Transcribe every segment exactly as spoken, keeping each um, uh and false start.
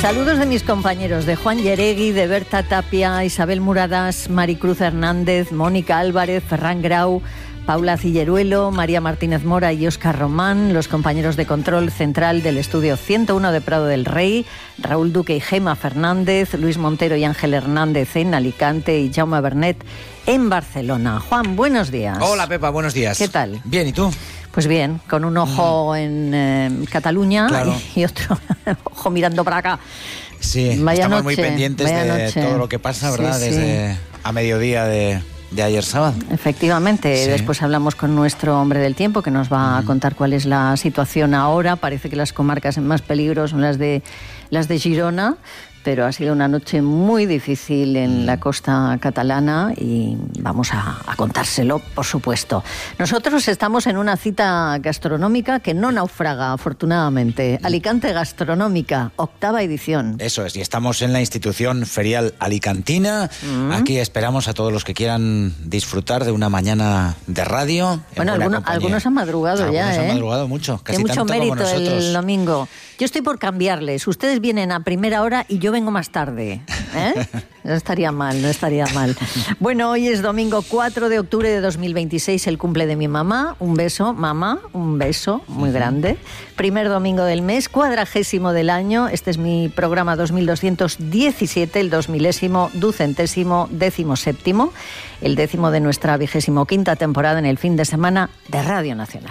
Saludos de mis compañeros, de Juan Yeregui, de Berta Tapia, Isabel Muradas, Maricruz Hernández, Mónica Álvarez, Ferran Grau, Paula Cilleruelo, María Martínez Mora y Óscar Román, los compañeros de control central del estudio ciento uno de Prado del Rey, Raúl Duque y Gema Fernández, Luis Montero y Ángel Hernández en Alicante y Jaume Bernet en Barcelona. Juan, buenos días. Hola, Pepa, buenos días. ¿Qué tal? Bien, ¿y tú? Pues bien, con un ojo mm. en eh, Cataluña, claro, y, y otro ojo mirando para acá. Sí, vaya estamos noche, muy pendientes de noche. todo lo que pasa, ¿verdad? Sí, Desde sí. a mediodía de... de ayer sábado. Efectivamente, sí. Después hablamos con nuestro hombre del tiempo que nos va uh-huh. a contar cuál es la situación ahora. Parece que las comarcas en más peligro son las de las de Girona, pero ha sido una noche muy difícil en la costa catalana y vamos a, a contárselo, por supuesto. Nosotros estamos en una cita gastronómica que no naufraga, afortunadamente. Alicante Gastronómica, octava edición. Eso es, y estamos en la institución ferial alicantina. Uh-huh. Aquí esperamos a todos los que quieran disfrutar de una mañana de radio. Bueno, algunos, algunos han madrugado algunos ya, ¿eh? han madrugado mucho, casi Hay mucho tanto mérito como nosotros. El domingo. Yo estoy por cambiarles. Ustedes vienen a primera hora y yo vengo más tarde. ¿Eh? No estaría mal, no estaría mal. Bueno, hoy es domingo cuatro de octubre de dos mil veintiséis, el cumple de mi mamá. Un beso, mamá, un beso muy grande. Primer domingo del mes, cuadragésimo del año. Este es mi programa dos mil doscientos diecisiete, el dos milésimo, ducentésimo, décimo séptimo, el décimo de nuestra vigésimo quinta temporada en el fin de semana de Radio Nacional.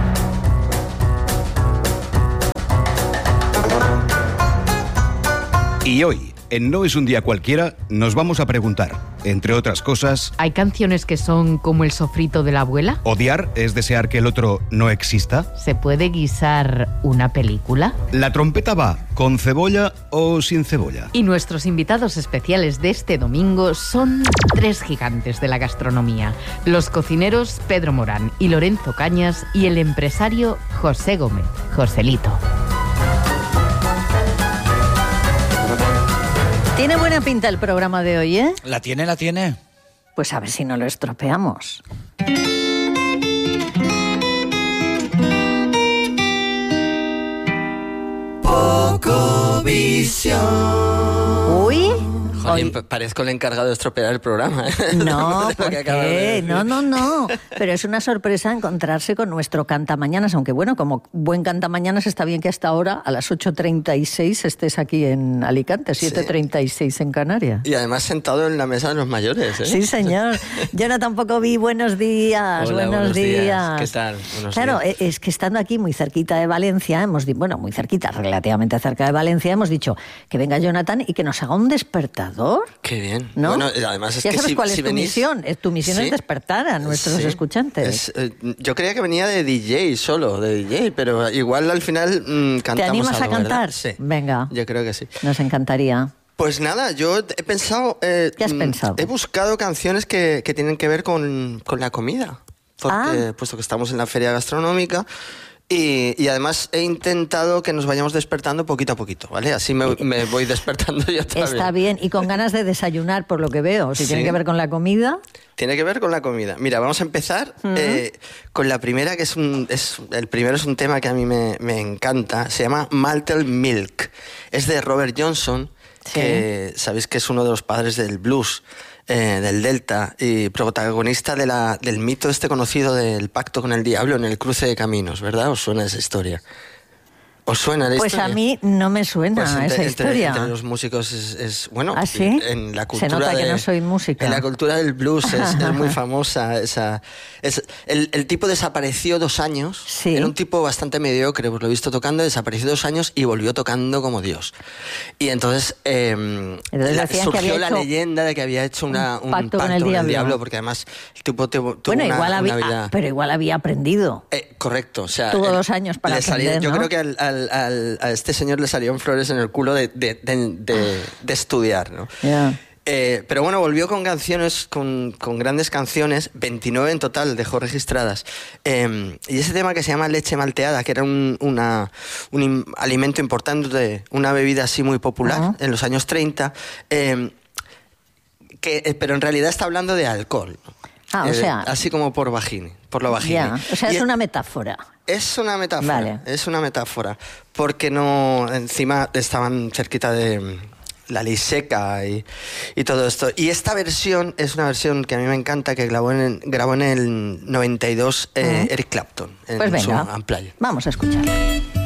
Y hoy, en No es un día cualquiera, nos vamos a preguntar, entre otras cosas... ¿Hay canciones que son como el sofrito de la abuela? ¿Odiar es desear que el otro no exista? ¿Se puede guisar una película? ¿La trompeta va con cebolla o sin cebolla? Y nuestros invitados especiales de este domingo son tres gigantes de la gastronomía. Los cocineros Pedro Morán y Lorenzo Cañas y el empresario José Gómez, Joselito. Tiene buena pinta el programa de hoy, ¿eh? La tiene, la tiene. Pues a ver si no lo estropeamos. Poco visión. Uy. Jolín, parezco el encargado de estropear el programa, ¿eh? No, ¿por qué? No, no, no. Pero es una sorpresa encontrarse con nuestro cantamañanas, aunque bueno, como buen cantamañanas está bien que hasta ahora, a las ocho treinta y seis, estés aquí en Alicante, siete treinta y seis en Canarias. Y además sentado en la mesa de los mayores, ¿eh? Sí, señor. Yo no tampoco vi buenos días, Hola, buenos, buenos días. días. ¿Qué tal? Buenos claro, días. Es que estando aquí muy cerquita de Valencia, hemos dicho, bueno, muy cerquita, relativamente cerca de Valencia, hemos dicho que venga Jonathan y que nos haga un despertador. Qué bien. ¿No? Bueno, además es ya que sabes si, cuál si es tu venís... misión. Tu misión ¿Sí? es despertar a nuestros sí. escuchantes. Es, eh, yo creía que venía de D J solo, de D J, pero igual al final mmm, cantamos ¿Te animas algo, a cantar? ¿verdad? Sí. Venga. Yo creo que sí. Nos encantaría. Pues nada, yo he pensado... Eh, ¿Qué has pensado? He buscado canciones que, que tienen que ver con, con la comida. Porque, ah. puesto que estamos en la feria gastronómica... Y, y además he intentado que nos vayamos despertando poquito a poquito, ¿vale? Así me, me voy despertando yo también. Está bien, y con ganas de desayunar, por lo que veo. Si sí. tiene que ver con la comida... Tiene que ver con la comida. Mira, vamos a empezar uh-huh. eh, con la primera, que es un... Es, el primero es un tema que a mí me, me encanta. Se llama Malted Milk. Es de Robert Johnson, sí. que sabéis que es uno de los padres del blues. Eh, del Delta y protagonista de la, del mito este conocido del pacto con el diablo en el cruce de caminos, ¿verdad? ¿Os suena esa historia? ¿Os suena la pues historia? Pues a mí no me suena pues entre, esa entre, historia. Entre los músicos es, es bueno. ¿Ah, sí? En la cultura se nota de, que no soy música. En la cultura del blues es, es muy famosa esa. Es, el, el tipo desapareció dos años. Sí. Era un tipo bastante mediocre, pues lo he visto tocando, desapareció dos años y volvió tocando como Dios. Y entonces, eh, entonces la, surgió la hecho leyenda de que había hecho una, un, un pacto, pacto con, el, con diablo. el diablo, porque además el tipo tuvo, tuvo bueno, una, igual había, una vida. Ah, pero igual había aprendido. Eh, correcto, o sea, tuvo el, dos años para aprender, salía, ¿no? Yo creo que al, al, al, a este señor le salieron flores en el culo de, de, de, de, de estudiar, ¿no? Yeah. Eh, pero bueno, volvió con canciones, con, con grandes canciones, veintinueve en total dejó registradas. Eh, y ese tema que se llama leche malteada, que era un, una, un alimento importante, una bebida así muy popular uh-huh. en los años treinta, eh, que, eh, pero en realidad está hablando de alcohol, ¿no? Ah, o sea... Eh, así como por vagina, por la vagina. Yeah. O sea, y es una metáfora. Es una metáfora, Vale. es una metáfora, porque no, encima estaban cerquita de la ley seca y, y todo esto. Y esta versión es una versión que a mí me encanta, que grabó en, grabó en el noventa y dos eh, Uh-huh. Eric Clapton, en Pues su venga, Unplugged. vamos a escucharla.